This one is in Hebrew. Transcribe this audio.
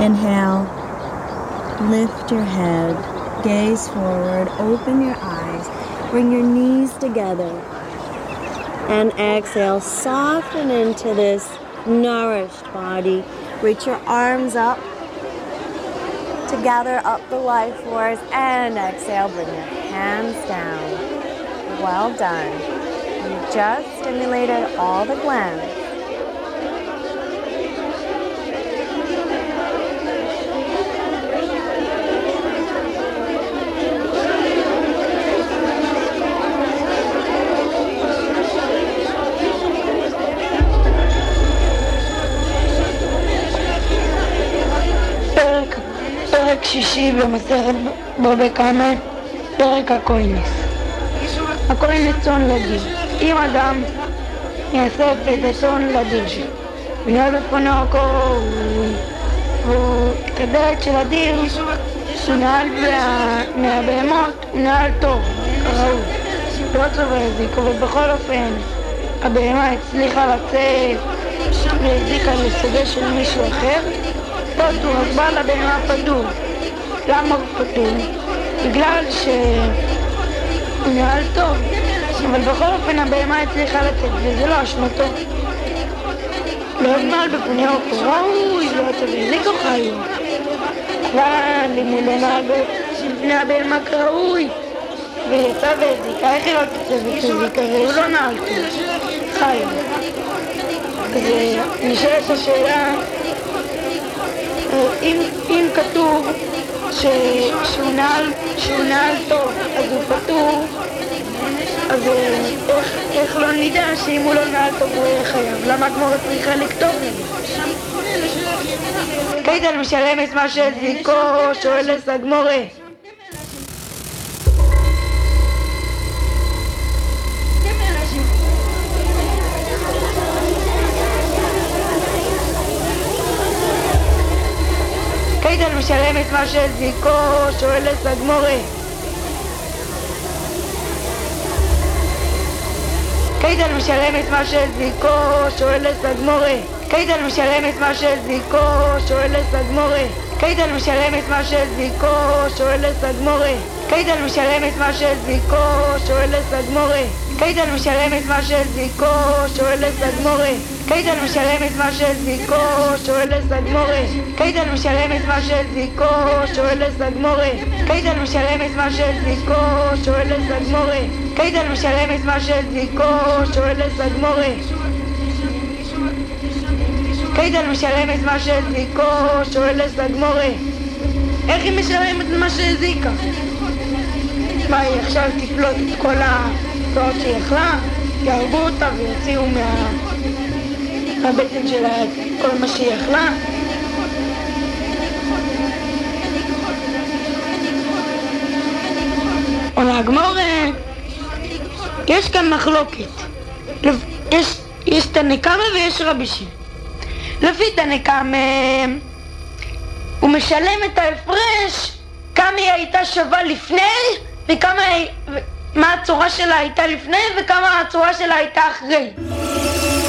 Inhale, lift your head, gaze forward, open your eyes, bring your knees together. And exhale, soften into this nourished body. Reach your arms up to gather up the life force, and exhale, bring your hands down. Well done. You just stimulated all the glands. פרק שישי במסכת בבא קמא, פרק הכוהנס. הכוהן צאן לדין. אם אדם יאסף את הצאן לדין, ונראה בפונו והוא כדרת של הדין, הוא נעל מהבהמות, הוא נעל טוב, כראוי. לא צובר הזיק, אבל בכל אופן הבהמה הצליחה לצאת והזיקה לסוגה של מישהו אחר. פטור, אז בעל הבהמה פטור. למה הוא פטור? בגלל שהוא נעל טוב, אבל בכל אופן הבהמה הצליחה לצאת, וזה לא אשמתו. לא נעל בפני אוכל, ראוי, לא תבזיק אוכל. אבל אם הוא לא נעל בפני הבהמה כראוי, ויצא והזיקה, איך היא לא תצא ותזיק? הרי הוא לא נעל טוב. חי. אז נשאלת השאלה, אם כתוב שהוא נעל טוב, אז הוא פטור, אז איך לא נדע שאם הוא לא נעל טוב הוא יהיה חייב? למה הגמרא צריכה לכתוב לנו? כיצד משלם את מה שהזיקו? שואלת הגמרא. כיצד משלם את מה שהזיקו? שואלת הגמרא. כיצד משלם את מה שהזיקו? שואלת הגמרא. כיצד משלם את מה שהזיקו? שואלת הגמרא. כיצד משלם את מה שהזיקו? שואלת הגמרא. כיצד משלם את מה שהזיקו? שואלת הגמרא. כיצד משלם את מה שהזיקו? שואלת הגמרא. כיצד משלם את מה שהזיקו? שואלת הגמרא. כיצד משלם את מה שהזיקו? שואלת הגמרא. כיצד משלם את מה שהזיקו? שואלת הגמרא. כיצד משלם את מה שהזיקו? שואלת הגמרא. כיצד משלם את מה שהזיקו? שואלת הגמרא. איך היא משלמת את מה שהזיקה? מה, היא עכשיו תפלוט את כל הפלאות שהיא אכלה? יהרגו אותה ויוציאו מהבטן שלה כל מה שהיא אכלה? עונה הגמרא, יש כאן מחלוקת. יש תנא קמא ויש רבי שמעון. לפי תנא קמא הוא משלם את ההפרש כמה היא הייתה שווה לפני וכמה מה הצורה שלה הייתה לפני וכמה הצורה שלה הייתה אחרי.